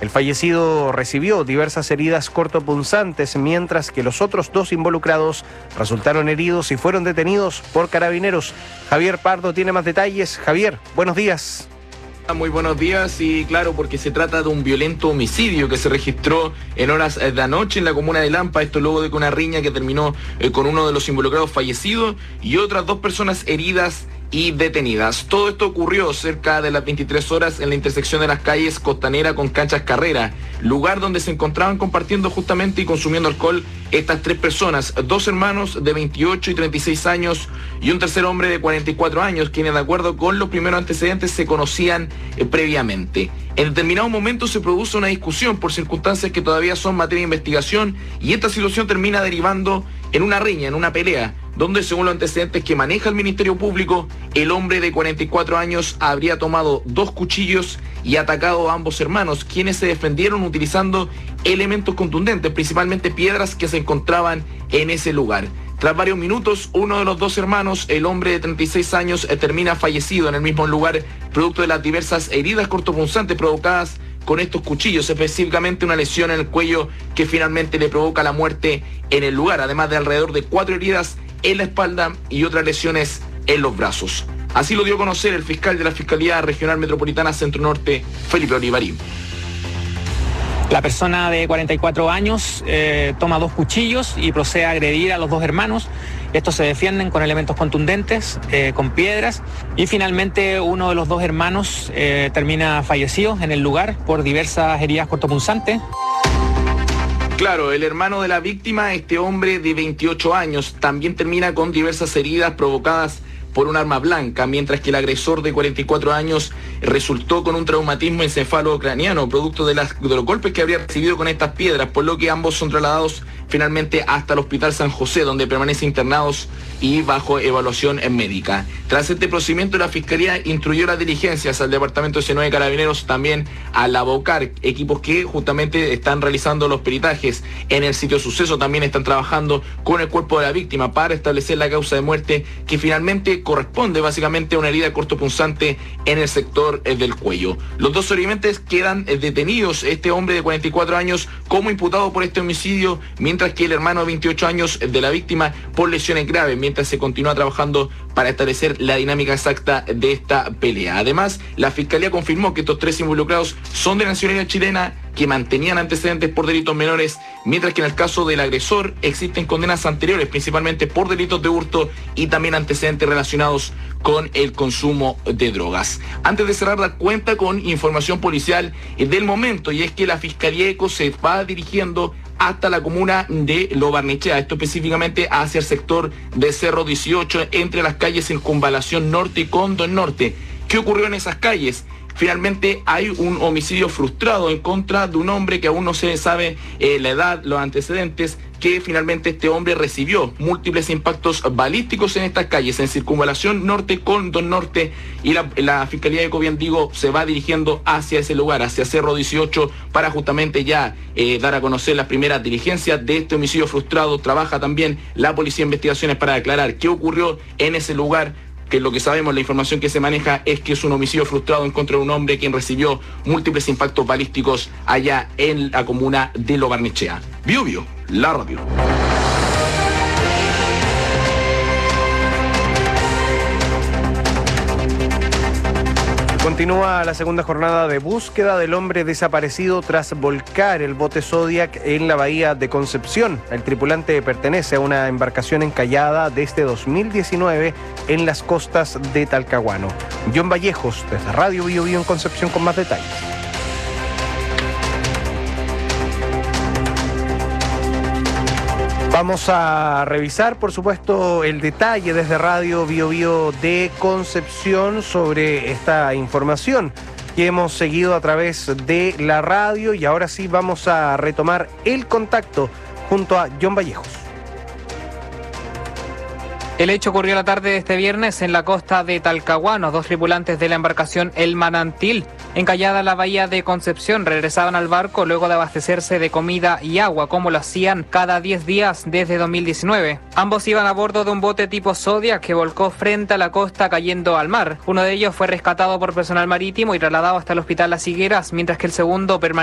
El fallecido recibió diversas heridas cortopunzantes, mientras que los otros 2 involucrados resultaron heridos y fueron detenidos por carabineros. Javier Pardo tiene más detalles. Javier, buenos días. Muy buenos días, y claro, porque se trata de un violento homicidio que se registró en horas de anoche en la comuna de Lampa, esto luego de que una riña que terminó con uno de los involucrados fallecido y otras 2 personas heridas y detenidas. Todo esto ocurrió cerca de las 23 horas en la intersección de las calles Costanera con Canchas Carrera, lugar donde se encontraban compartiendo justamente y consumiendo alcohol estas 3 personas, 2 hermanos de 28 y 36 años y un tercer hombre de 44 años, quienes de acuerdo con los primeros antecedentes se conocían previamente. En determinado momento se produce una discusión por circunstancias que todavía son materia de investigación, y esta situación termina derivando en una riña, en una pelea, donde según los antecedentes que maneja el Ministerio Público, el hombre de 44 años habría tomado 2 cuchillos y atacado a ambos hermanos, quienes se defendieron utilizando elementos contundentes, principalmente piedras que se encontraban en ese lugar. Tras varios minutos, uno de los 2 hermanos, el hombre de 36 años, termina fallecido en el mismo lugar, producto de las diversas heridas cortopunzantes provocadas con estos cuchillos, específicamente una lesión en el cuello que finalmente le provoca la muerte en el lugar, además de alrededor de 4 heridas en la espalda y otras lesiones en los brazos. Así lo dio a conocer el fiscal de la Fiscalía Regional Metropolitana Centro Norte, Felipe Olivarí. La persona de 44 años toma 2 cuchillos y procede a agredir a los 2 hermanos. Estos se defienden con elementos contundentes, con piedras, y finalmente uno de los 2 hermanos termina fallecido en el lugar por diversas heridas cortopunzantes. Claro, el hermano de la víctima, este hombre de 28 años, también termina con diversas heridas provocadas por un arma blanca, mientras que el agresor de 44 años resultó con un traumatismo encefalocraniano, producto de los golpes que habría recibido con estas piedras, por lo que ambos son trasladados finalmente hasta el Hospital San José, donde permanecen internados y bajo evaluación médica. Tras este procedimiento, la Fiscalía instruyó las diligencias al Departamento de C9 de Carabineros, también a la BOCAR, equipos que justamente están realizando los peritajes en el sitio de suceso, también están trabajando con el cuerpo de la víctima para establecer la causa de muerte, que finalmente corresponde básicamente a una herida cortopunzante en el sector del cuello. Los 2 sobrevivientes quedan detenidos, este hombre de 44 años como imputado por este homicidio, mientras que el hermano de 28 años de la víctima por lesiones graves, mientras se continúa trabajando para establecer la dinámica exacta de esta pelea. Además, la Fiscalía confirmó que estos 3 involucrados son de nacionalidad chilena, que mantenían antecedentes por delitos menores, mientras que en el caso del agresor existen condenas anteriores, principalmente por delitos de hurto y también antecedentes relacionados con el consumo de drogas. Antes de cerrar, dar cuenta con información policial del momento, y es que la Fiscalía ECO se va dirigiendo hasta la comuna de Lo Barnechea, esto específicamente hacia el sector de Cerro 18, entre las calles Circunvalación Norte y Condón Norte. ¿Qué ocurrió en esas calles? Finalmente hay un homicidio frustrado en contra de un hombre que aún no se sabe la edad, los antecedentes, que finalmente este hombre recibió múltiples impactos balísticos en estas calles, en Circunvalación Norte, Condón Norte, y la Fiscalía de bien digo, se va dirigiendo hacia ese lugar, hacia Cerro 18, para justamente ya dar a conocer las primeras diligencias de este homicidio frustrado. Trabaja también la Policía de Investigaciones para aclarar qué ocurrió en ese lugar, que lo que sabemos, la información que se maneja es que es un homicidio frustrado en contra de un hombre quien recibió múltiples impactos balísticos allá en la comuna de Lo Barnechea. Biobío, la radio. Continúa la segunda jornada de búsqueda del hombre desaparecido tras volcar el bote Zodiac en la bahía de Concepción. El tripulante pertenece a una embarcación encallada desde 2019 en las costas de Talcahuano. John Vallejos, desde Radio Biobío en Concepción, con más detalles. Vamos a revisar, por supuesto, el detalle desde Radio Biobío de Concepción sobre esta información que hemos seguido a través de la radio, y ahora sí vamos a retomar el contacto junto a John Vallejos. El hecho ocurrió la tarde de este viernes en la costa de Talcahuano. 2 tripulantes de la embarcación El Manantil, encallada en la bahía de Concepción, regresaban al barco luego de abastecerse de comida y agua, como lo hacían cada 10 días desde 2019. Ambos iban a bordo de un bote tipo Zodiac que volcó frente a la costa cayendo al mar. Uno de ellos fue rescatado por personal marítimo y trasladado hasta el hospital Las Higueras, mientras que el segundo permaneció